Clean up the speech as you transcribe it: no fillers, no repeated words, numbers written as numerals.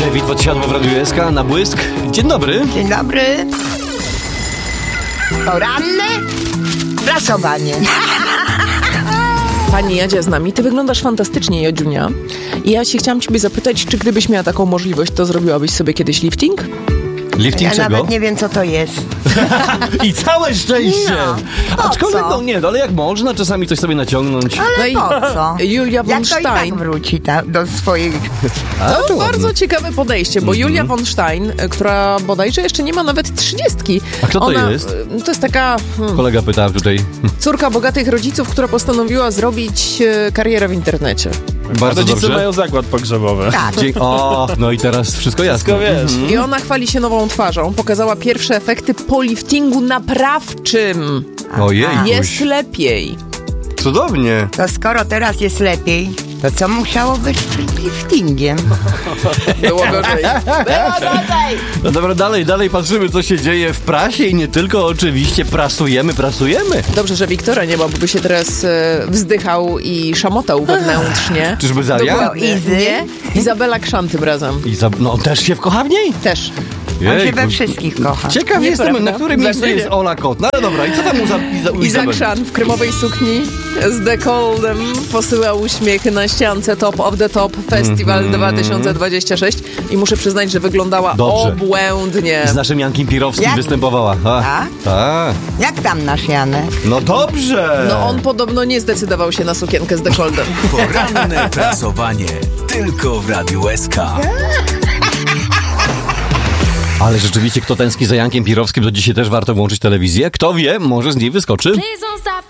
David podsiadło w Radiu SK na błysk. Dzień dobry. Dzień dobry. Poranne prasowanie. Pani Jadzia z nami, ty wyglądasz fantastycznie, Jadziunia. I ja się chciałam ciebie zapytać, czy gdybyś miała taką możliwość, to zrobiłabyś sobie kiedyś lifting? Lifting Ja czego? nawet nie wiem, co to jest. I całe szczęście! No, po Aczkolwiek, co? no nie, ale jak można czasami coś sobie naciągnąć. Ale i po co? Julia von Jak to i tak Stein. wróci do swoich... To bardzo ciekawe podejście, bo Julia von Stein, która bodajże jeszcze nie ma nawet 30. A kto to jest? To jest taka Kolega pytała tutaj. córka bogatych rodziców, która postanowiła zrobić karierę w internecie. Bardzo Rodzice dobrze. mają zakład pogrzebowy. Tak. O, no i teraz wszystko jasne. Wszystko wiesz. I ona chwali się nową twarzą. Pokazała pierwsze efekty po liftingu naprawczym. Ojej, Jest lepiej. cudownie. To skoro teraz jest lepiej, to co musiało być przed liftingiem? Było gorzej. No dobra, dalej patrzymy, co się dzieje w prasie i nie tylko, oczywiście prasujemy. Dobrze, że Wiktora nie ma, bo by się teraz wzdychał i szamotał wewnętrznie. Czyżby Zaria? Dokładnie. Izy? Nie? Izabela Krzan tym razem. No on też się wkocha w niej? Też. On się Jejku. we wszystkich kocha. Ciekaw jestem, Nieprawda. na którym miejscu Zacznie. jest Ola Kot. No ale dobra, i co tam u Iza Izabeli? Krzan w kremowej sukni z dekoldem posyła uśmiechy na ściance Top of the Top Festival 2026 i muszę przyznać, że wyglądała Dobrze. obłędnie. Z naszym Jankiem Pirowskim Jak? występowała. Tak? Tak. Jak tam nasz Janek? No dobrze. No on podobno nie zdecydował się na sukienkę z dekoldem. Poranne prasowanie tylko w Radiu SK. Ale rzeczywiście, kto tęskni za Jankiem Pirowskim, to dzisiaj też warto włączyć telewizję. Kto wie, może z niej wyskoczy. Please don't stop